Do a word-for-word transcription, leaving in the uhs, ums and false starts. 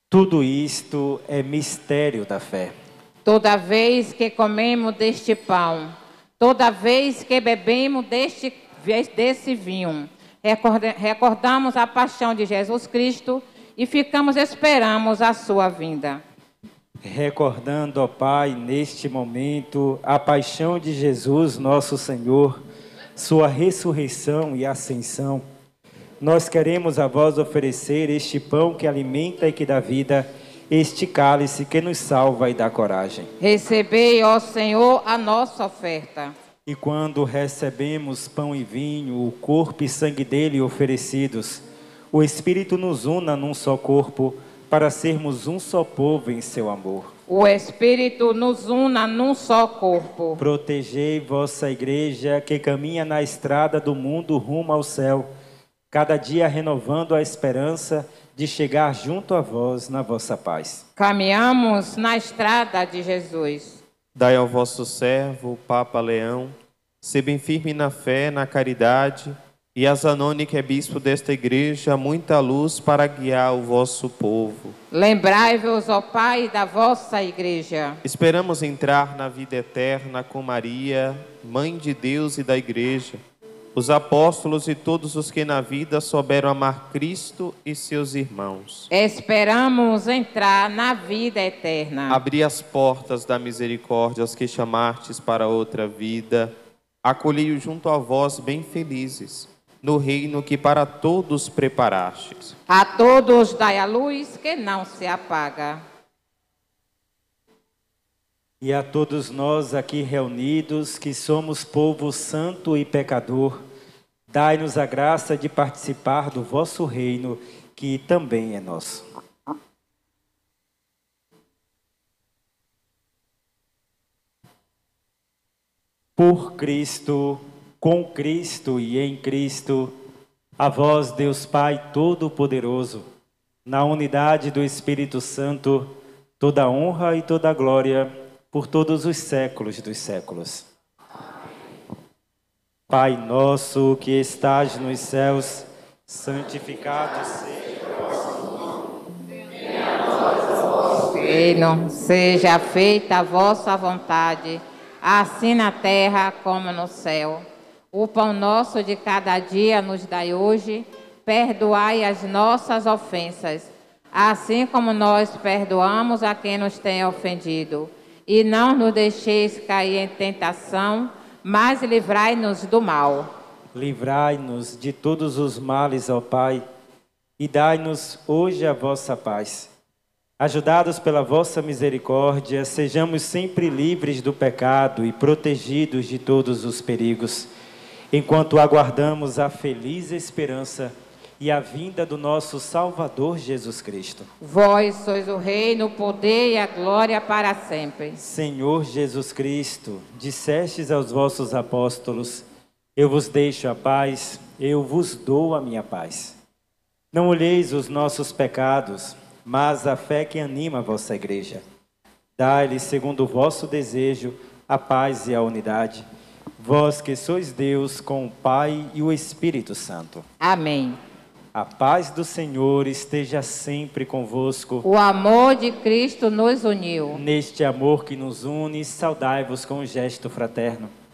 Tudo isto é mistério da fé. Toda vez que comemos deste pão, toda vez que bebemos deste, desse vinho, recordamos a paixão de Jesus Cristo e ficamos esperamos a sua vinda. Recordando, ó Pai, neste momento, a paixão de Jesus, nosso Senhor, sua ressurreição e ascensão, nós queremos a vós oferecer este pão que alimenta e que dá vida, este cálice que nos salva e dá coragem. Recebei, ó Senhor, a nossa oferta. E quando recebemos pão e vinho, o corpo e sangue dele oferecidos, o Espírito nos una num só corpo, para sermos um só povo em seu amor. O Espírito nos una num só corpo. Protegei vossa igreja que caminha na estrada do mundo rumo ao céu, cada dia renovando a esperança de chegar junto a vós na vossa paz. Caminhamos na estrada de Jesus. Dai ao vosso servo, o Papa Leão, ser bem firme na fé, na caridade, e a Zanoni, que é bispo desta igreja, muita luz para guiar o vosso povo. Lembrai-vos, ó Pai, da vossa igreja. Esperamos entrar na vida eterna com Maria, Mãe de Deus e da igreja, os apóstolos e todos os que na vida souberam amar Cristo e seus irmãos. Esperamos entrar na vida eterna. Abri as portas da misericórdia aos que chamastes para outra vida. Acolhei-os junto a vós bem felizes, no reino que para todos preparastes. A todos dai a luz que não se apaga. E a todos nós aqui reunidos, que somos povo santo e pecador, dai-nos a graça de participar do vosso reino, que também é nosso. Por Cristo, com Cristo e em Cristo, a vós, Deus Pai Todo-Poderoso, na unidade do Espírito Santo, toda honra e toda glória, por todos os séculos dos séculos. Pai nosso que estás nos céus, santificado seja o vosso nome. Venha a nós o vosso reino. Seja feita a vossa vontade, assim na terra como no céu. O pão nosso de cada dia nos dai hoje, perdoai as nossas ofensas, assim como nós perdoamos a quem nos tem ofendido. E não nos deixeis cair em tentação, mas livrai-nos do mal. Livrai-nos de todos os males, ó Pai, e dai-nos hoje a vossa paz. Ajudados pela vossa misericórdia, sejamos sempre livres do pecado e protegidos de todos os perigos, enquanto aguardamos a feliz esperança e a vinda do nosso Salvador Jesus Cristo. Vós sois o reino, o poder e a glória para sempre. Senhor Jesus Cristo, dissestes aos vossos apóstolos: eu vos deixo a paz, eu vos dou a minha paz. Não olheis os nossos pecados, mas a fé que anima a vossa igreja. Dai-lhe, segundo o vosso desejo, a paz e a unidade. Vós que sois Deus com o Pai e o Espírito Santo. Amém. A paz do Senhor esteja sempre convosco. O amor de Cristo nos uniu. Neste amor que nos une, saudai-vos com um gesto fraterno.